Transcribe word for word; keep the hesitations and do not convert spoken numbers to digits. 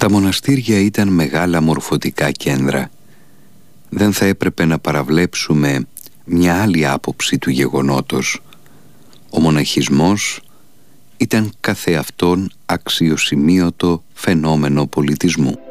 Τα μοναστήρια ήταν μεγάλα μορφωτικά κέντρα. Δεν θα έπρεπε να παραβλέψουμε μια άλλη άποψη του γεγονότος. Ο μοναχισμός ήταν καθεαυτόν αξιοσημείωτο φαινόμενο πολιτισμού.